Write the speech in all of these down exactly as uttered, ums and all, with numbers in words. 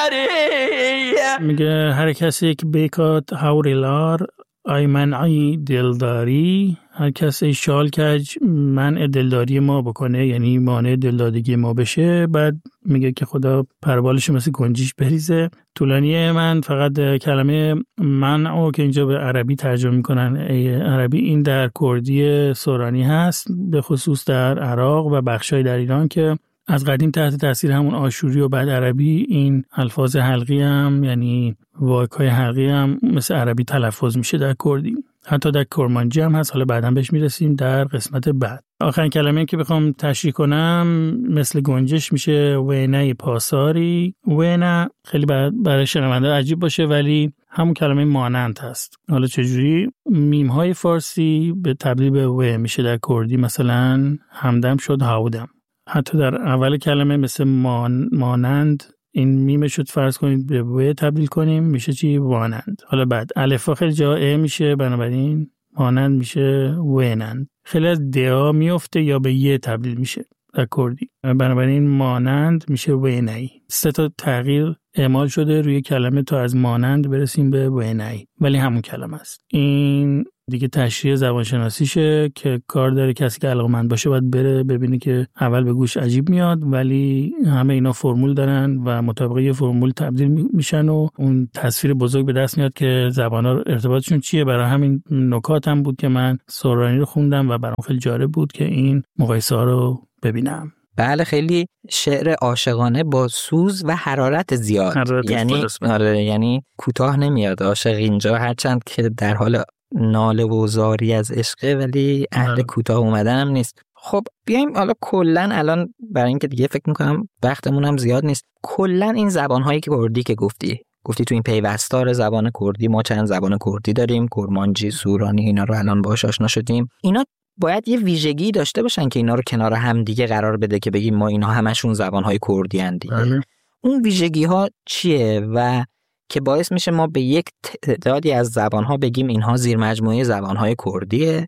میگه هر کسی که بیکات هوریلار ای منعی دلداری، هر کسی شال کج منع دلداری ما بکنه، یعنی مانع دلدادگی ما بشه. بعد میگه که خدا پربالش مثل گنجیش بریزه. طولانیه، من فقط کلمه منع که اینجا به عربی ترجمه میکنن عربی، این در کردی سورانی هست، به خصوص در عراق و بخشای در ایران که از قدیم تحت تاثیر همون آشوری و بعد عربی این الفاظ حلقی هم یعنی واژه‌های حلقی هم مثل عربی تلفظ میشه در کردی. حتی در کرمانجی هم هست، حالا بعداً بهش میرسیم در قسمت بعد. آخرین کلمه‌ای که بخوام تشریح کنم مثل گنجش میشه وینه پاساری. وینه خیلی برای شنونده عجیب باشه ولی همون کلمه مانند هست. حالا چجوری؟ میم‌های فارسی به تبدیل به و میشه در کردی، مثلا همدم شد هاودم. حتی در اول کلمه مثل مان، مانند، این میمه شد فرض کنید به و تبدیل کنیم میشه چی؟ وانند. حالا بعد الفا خیلی جا ا میشه، بنابراین مانند میشه وینند. خیلی از دعا میفته یا به یه تبدیل میشه در کردی، بنابراین مانند میشه وینایی. سه تا تغییر اعمال شده روی کلمه تا از مانند برسیم به وینایی، ولی همون کلمه است. این دیگه تشریح زبانشناسیشه که کار داره کسی که علاقه‌مند باشه باید بره ببینه که اول به گوش عجیب میاد ولی همه اینا فرمول دارن و مطابق یه فرمول تبدیل میشن و اون تصویر بزرگ به دست میاد که زبان‌ها ارتباطشون چیه. برای همین نکات هم بود که من سورانی رو خوندم و برام خیلی جالب بود که این مقایسه‌ها رو ببینم. بله، خیلی شعر عاشقانه با سوز و حرارت زیاد، حرارت یعنی آره، یعنی کوتاه نمیاد عاشق اینجا، هرچند که در حال ناله و زاری از عشقه ولی اهل کوتاه اومدن هم نیست. خب بیایم حالا کلن الان برای اینکه دیگه فکر میکنم وقتمون هم زیاد نیست، کلن این زبان‌هایی که کردی که گفتی گفتی تو این پیوستار زبان کردی ما چند زبان کردی داریم، کرمانجی، سورانی، اینا رو الان باهاش آشنا شدیم. اینا باید یه ویژگی داشته باشن که اینا رو کنار هم دیگه قرار بده که بگیم ما اینا همشون زبان‌های کردی هستند دیگه. اون ویژگی‌ها چیه و که باعث میشه ما به یک تعدادی از زبان‌ها بگیم اینها زیر مجموعه زبان‌های کردیه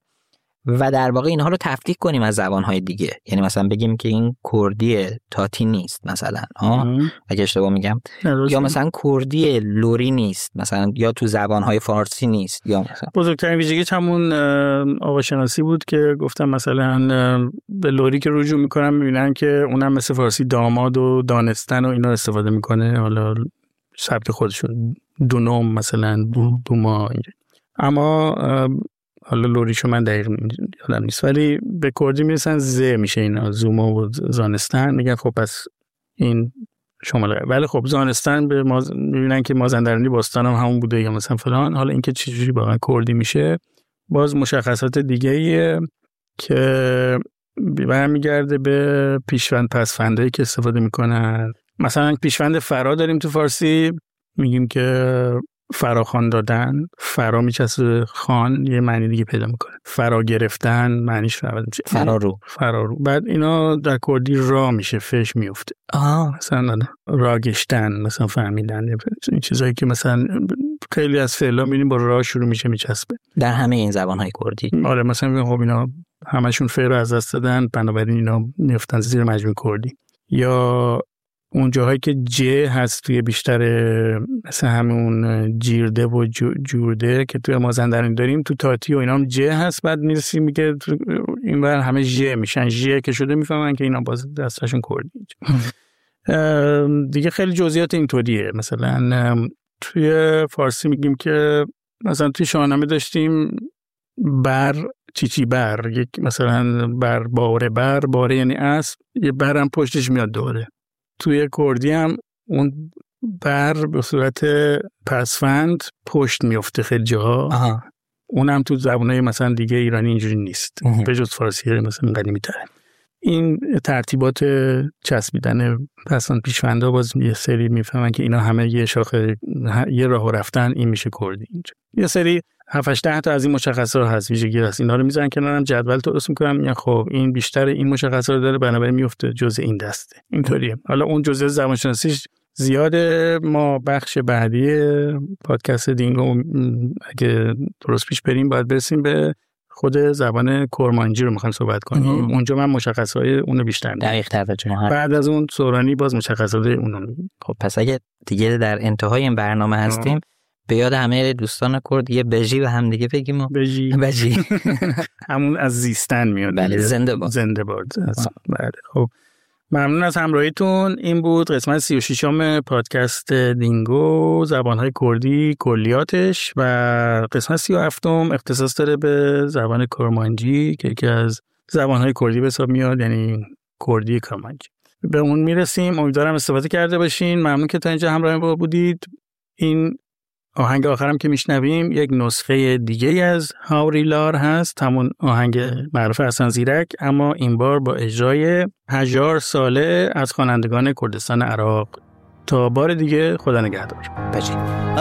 و در واقع اینها رو تفکیک کنیم از زبان‌های دیگه؟ یعنی مثلا بگیم که این کردی تاتی نیست مثلا، ها اگه اشتباه میگم، یا مثلا کردی لوری نیست مثلا، یا تو زبان‌های فارسی نیست، یا مثلا بزرگترین ویژگی همون آواشناسی بود که گفتم مثلا به لوری که رجوع میکنن میبینن که اونم مثل فارسی داماد و دانستن و اینا استفاده میکنه، حالا سبک خودشون دونوم مثلا دوما اینجا. اما حالا لوریشو من دقیق یادم نیست ولی به کردی میرسن ز میشه اینا، زوما و زانستن، میگن خب پس این شمال. ولی خب زانستن به ماز... میبینن که مازندرانی باستان هم همون بوده یا مثلا فلان. حالا اینکه چجوری با کردی میشه باز مشخصات دیگه ایه که برمیگرده به پیشوند پسفندایی که استفاده میکنن. مثلا پیشوند فرا داریم تو فارسی، میگیم که فراخوان دادن، فرا میچسبه خان یه معنی دیگه پیدا میکنه، فرا گرفتن معنیش فرا میشه فرارو فرارو. بعد اینا در کردی را میشه، فش میفته. آه. مثلا را گشتن، مثلا فهمیدن، این چیزایی که مثلا خیلی از فعلا میبینیم با را شروع میشه میچسبه در همه این زبانهای کردی. آره، مثلا میگم خب اینا همشون فعل رو از دست دادن بنابراین اینا میافتن زیر مجموع کردی. یا اون جاهایی که ج هست توی بیشتر مثلا همون جیرده و جورده که توی مازندرانی داریم، تو تاتی و اینا هم ج هست. بعد میرسیم میگه این بر همه ژ میشن، ژ که شده میفهمن که اینا باز دستشون کردی. دیگه خیلی جزئیات اینطوریه. مثلا توی فارسی میگیم که مثلا توی شاهنامه داشتیم بر چیچی بر، یک مثلا بر باره، بر باره یعنی اسب، یه برم پشتش میاد دوره. توی کردی هم اون بر به صورت پسفند پشت میفته خیلی جاها. اونم تو زبانهای مثلا دیگه ایرانی اینجوری نیست، به جز فارسی مثلا قدیمی تره. این ترتیبات چسبیدن پسفند پیشوندا باز یه سری میفهمن که اینا همه یه شاخه یه راه رفتن، این میشه کردی. اینجا یه سری هفت هشت تا از این مشخصات هست، ویژگی هست، اینا رو میذارن کنارم، جدول درست میکنن، میگن خب این بیشتر این مشخصات رو داره بنابراین میفته جزء این دسته. اینطوریه. حالا اون جزء زبانشناسیش زیاده. ما بخش بعدی پادکست دینگو اگه درست پیش بریم باید برسیم به خود زبان کرمانجی رو میخوایم صحبت کنیم. اونجا من مشخصهای اونو بیشتر دقیق تر بچونم. بعد از اون سورانی باز مشخصات اونو. خب پس اگه دیگه در انتهای این برنامه هستیم، به یاد همه دوستان کرد یه بژی به هم دیگه بگیم. و بژی بژی همون از زیستن میاد. بله، زنده باد. زنده باد. بله. خب ممنون از همراهیتون. این بود قسمت سی و ششم پادکست دینگو، زبانهای کردی کلیاتش، و قسمت سی و هفتم اختصاص داره به زبان کرمانجی که یکی از زبانهای کردی به حساب میاد، یعنی کردی کرمانجی. به اون میرسیم. امیدوارم استفاده کرده باشین. ممنون که تا اینجا همراه ما بودید. این آهنگ آخرم که میشنویم یک نسخه دیگه از هاوریلار هست، همون آهنگ معروف حسن زیرک، اما این بار با اجرای هجار ساله از خوانندگان کردستان عراق. تا بار دیگه، خدا نگهدار. بچین.